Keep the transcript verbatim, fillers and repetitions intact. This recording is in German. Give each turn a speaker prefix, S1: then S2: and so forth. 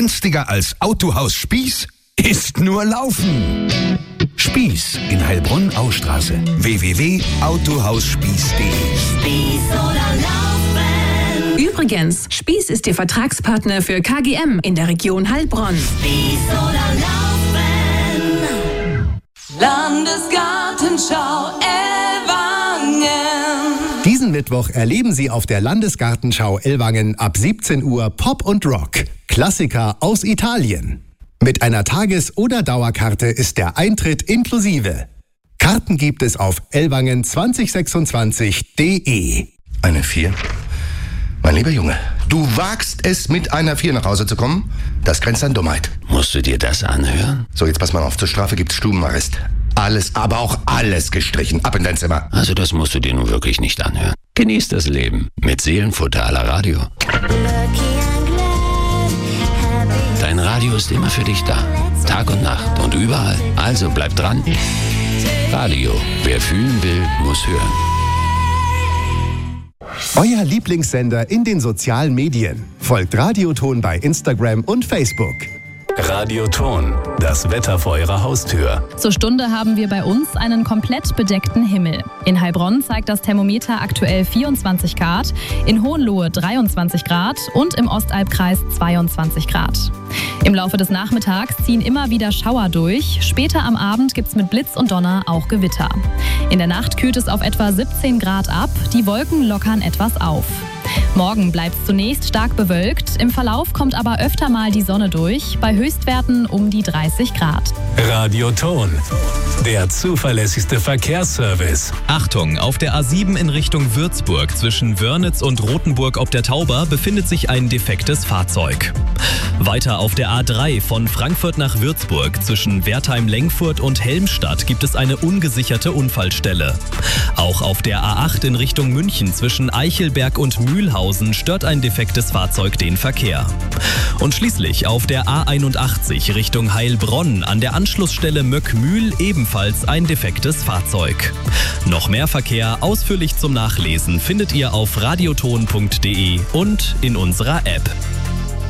S1: Günstiger als Autohaus Spieß? Ist nur Laufen. Spieß in Heilbronn-Austraße. w w w punkt autohaus spieß punkt d e.
S2: Spieß oder Laufen.
S3: Übrigens, Spieß ist Ihr Vertragspartner für K G M in der Region Heilbronn.
S2: Spieß oder Laufen.
S4: Landesgartenschau Ellwangen.
S5: Diesen Mittwoch erleben Sie auf der Landesgartenschau Ellwangen ab siebzehn Uhr Pop und Rock. Klassiker aus Italien. Mit einer Tages- oder Dauerkarte ist der Eintritt inklusive. Karten gibt es auf ellwangen zwanzig sechsundzwanzig punkt d e.
S6: Eine Vier? Mein lieber Junge, du wagst es, mit einer Vier nach Hause zu kommen? Das grenzt an Dummheit.
S7: Musst du dir das anhören?
S6: So, jetzt pass mal auf. Zur Strafe gibt's Stubenarrest. Alles, aber auch alles gestrichen. Ab in dein Zimmer.
S7: Also das musst du dir nun wirklich nicht anhören. Genieß das Leben mit Seelenfutter à la Radio. Dein Radio ist immer für dich da. Tag und Nacht und überall. Also bleib dran. Radio. Wer fühlen will, muss hören.
S5: Euer Lieblingssender in den sozialen Medien. Folgt Radioton bei Instagram und Facebook.
S8: Radioton, das Wetter vor Ihrer Haustür.
S9: Zur Stunde haben wir bei uns einen komplett bedeckten Himmel. In Heilbronn zeigt das Thermometer aktuell vierundzwanzig Grad, in Hohenlohe dreiundzwanzig Grad und im Ostalbkreis zweiundzwanzig Grad. Im Laufe des Nachmittags ziehen immer wieder Schauer durch. Später am Abend gibt's mit Blitz und Donner auch Gewitter. In der Nacht kühlt es auf etwa siebzehn Grad ab. Die Wolken lockern etwas auf. Morgen bleibt es zunächst stark bewölkt. Im Verlauf kommt aber öfter mal die Sonne durch. Bei Höchstwerten um die dreißig Grad.
S8: Radioton, der zuverlässigste Verkehrsservice.
S10: Achtung, auf der A sieben in Richtung Würzburg zwischen Wörnitz und Rothenburg ob der Tauber befindet sich ein defektes Fahrzeug. Weiter auf der A drei von Frankfurt nach Würzburg zwischen Wertheim-Lengfurt und Helmstadt gibt es eine ungesicherte Unfallstelle. Auch auf der A acht in Richtung München zwischen Eichelberg und Mühlhausen stört ein defektes Fahrzeug den Verkehr. Und schließlich auf der A einundachtzig Richtung Heilbronn an der Anschlussstelle Möckmühl ebenfalls ein defektes Fahrzeug. Noch mehr Verkehr ausführlich zum Nachlesen findet ihr auf radioton punkt d e und in unserer App.